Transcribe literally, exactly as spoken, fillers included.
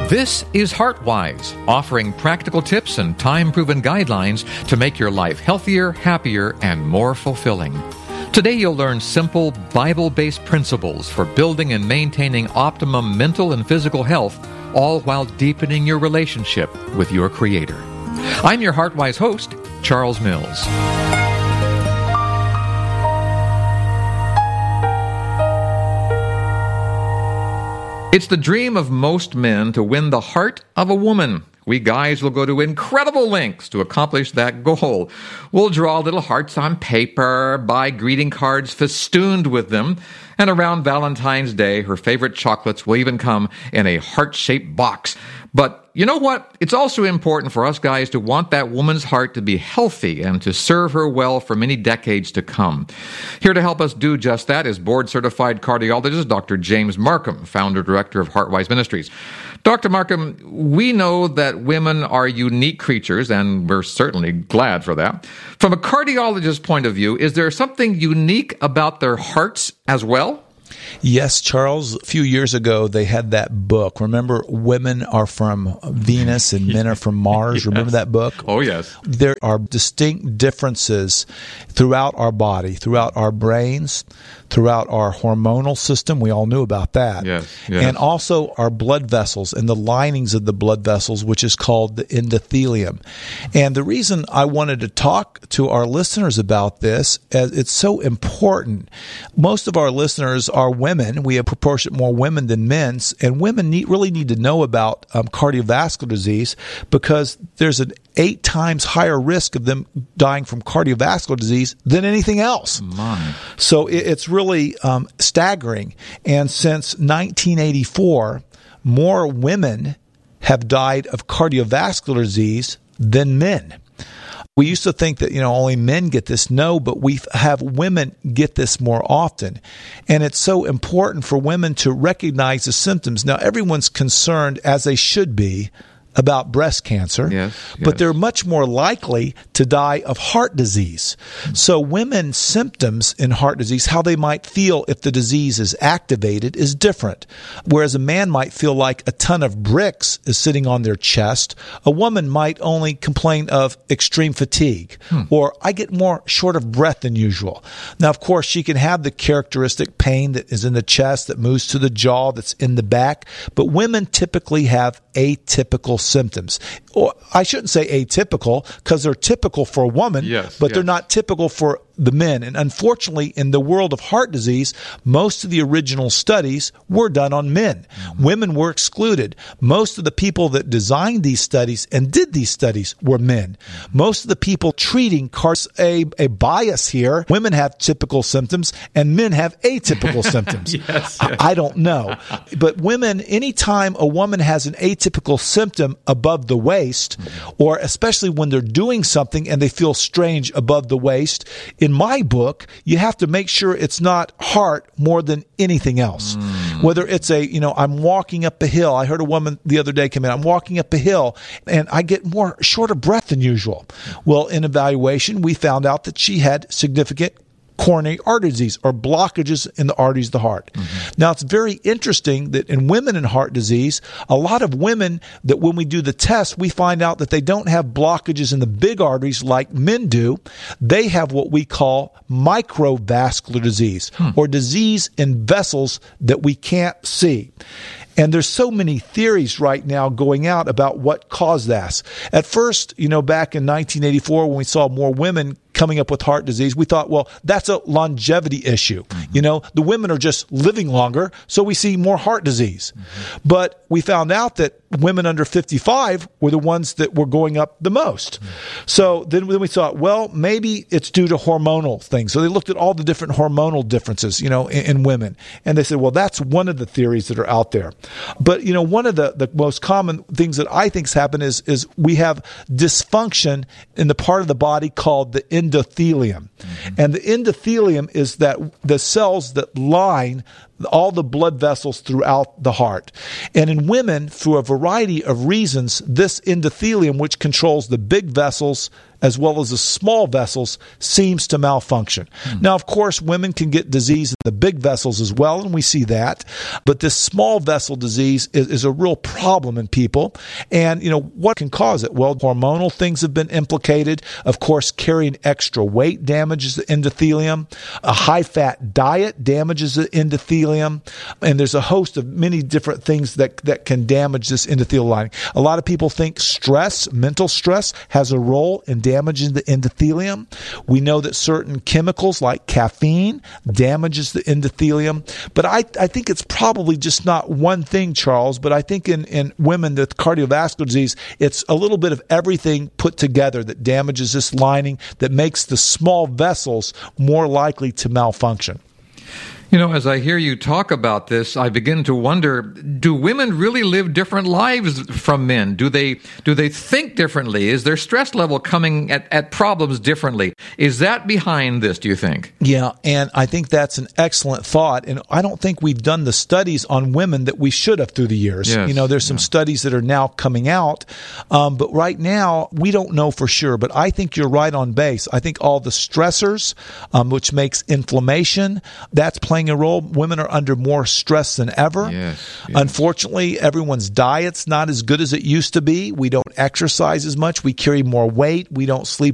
This is HeartWise, offering practical tips and time-proven guidelines to make your life healthier, happier, and more fulfilling. Today you'll learn simple, Bible-based principles for building and maintaining optimum mental and physical health, all while deepening your relationship with your Creator. I'm your HeartWise host, Charles Mills. It's the dream of most men to win the heart of a woman. We guys will go to incredible lengths to accomplish that goal. We'll draw little hearts on paper, buy greeting cards festooned with them, and around Valentine's Day, her favorite chocolates will even come in a heart-shaped box. But you know what? It's also important for us guys to want that woman's heart to be healthy and to serve her well for many decades to come. Here to help us do just that is board-certified cardiologist Doctor James Markham, founder-director of HeartWise Ministries. Doctor Markham, we know that women are unique creatures, and we're certainly glad for that. From a cardiologist's point of view, is there something unique about their hearts as well? Yes, Charles. A few years ago, they had that book. Remember, women are from Venus and men are from Mars. Yes. Remember that book? Oh, yes. There are distinct differences throughout our body, throughout our brains, throughout our hormonal system. We all knew about that. Yes, yes. And also our blood vessels and the linings of the blood vessels, which is called the endothelium. And the reason I wanted to talk to our listeners about this, as it's so important. Most of our listeners are women. We have proportionate more women than men, and women need, really need to know about um, cardiovascular disease because there's an eight times higher risk of them dying from cardiovascular disease than anything else. My. So it, it's really um, staggering. And since nineteen eighty-four, more women have died of cardiovascular disease than men. We used to think that, you know, only men get this. No, but we have women get this more often. And it's so important for women to recognize the symptoms. Now, everyone's concerned, as they should be, about breast cancer, yes, yes. but they're much more likely to die of heart disease. So women's symptoms in heart disease, how they might feel if the disease is activated, is different. Whereas a man might feel like a ton of bricks is sitting on their chest, a woman might only complain of extreme fatigue, hmm. or I get more short of breath than usual. Now, of course, she can have the characteristic pain that is in the chest, that moves to the jaw, that's in the back, but women typically have atypical symptoms. Or I shouldn't say atypical because they're typical for a woman, yes, but yes. they're not typical for the men. And unfortunately, in the world of heart disease, most of the original studies were done on men. Mm-hmm. Women were excluded. Most of the people that designed these studies and did these studies were men. Mm-hmm. Most of the people treating cars, a, a bias here, women have typical symptoms and men have atypical symptoms. yes, yes. I, I don't know. But women, anytime a woman has an atypical symptom above the waist, mm-hmm. or especially when they're doing something and they feel strange above the waist, in my book, you have to make sure it's not heart more than anything else. Mm. Whether it's a, you know, I'm walking up a hill. I heard a woman the other day come in. I'm walking up a hill and I get more short of breath than usual. Well, in evaluation, we found out that she had significant coronary artery disease or blockages in the arteries of the heart. Mm-hmm. Now, it's very interesting that in women in heart disease, a lot of women that when we do the test, we find out that they don't have blockages in the big arteries like men do. They have what we call microvascular disease hmm. or disease in vessels that we can't see. And there's so many theories right now going out about what caused that. At first, you know, back in nineteen eighty-four, when we saw more women coming up with heart disease, we thought, well, that's a longevity issue. Mm-hmm. You know, the women are just living longer, so we see more heart disease. Mm-hmm. But we found out that women under fifty-five were the ones that were going up the most. Mm-hmm. So then, then we thought, well, maybe it's due to hormonal things. So they looked at all the different hormonal differences, you know, in, in women. And they said, well, that's one of the theories that are out there. But, you know, one of the, the most common things that I think's happen is, is we have dysfunction in the part of the body called the endothelium. Mm-hmm. And the endothelium is that the cells that line all the blood vessels throughout the heart. And in women, through a variety of reasons, this endothelium, which controls the big vessels as well as the small vessels seems to malfunction. Hmm. Now, of course, women can get disease in the big vessels as well, and we see that. But this small vessel disease is, is a real problem in people. And, you know, what can cause it? Well, hormonal things have been implicated. Of course, carrying extra weight damages the endothelium. A high-fat diet damages the endothelium. And there's a host of many different things that, that can damage this endothelial lining. A lot of people think stress, mental stress, has a role in damaging the endothelium. We know that certain chemicals like caffeine damages the endothelium. But I, I think it's probably just not one thing, Charles, but I think in, in women with cardiovascular disease, it's a little bit of everything put together that damages this lining, that makes the small vessels more likely to malfunction. You know, as I hear you talk about this, I begin to wonder, do women really live different lives from men? Do they do they think differently? Is their stress level coming at, at problems differently? Is that behind this, do you think? Yeah, and I think that's an excellent thought. And I don't think we've done the studies on women that we should have through the years. Yes, you know, there's some yeah. studies that are now coming out. Um, but right now, we don't know for sure. But I think you're right on base. I think all the stressors, um, which makes inflammation, that's playing a role. Women are under more stress than ever. Yes, yes. Unfortunately, everyone's diet's not as good as it used to be. We don't exercise as much. We carry more weight. We don't sleep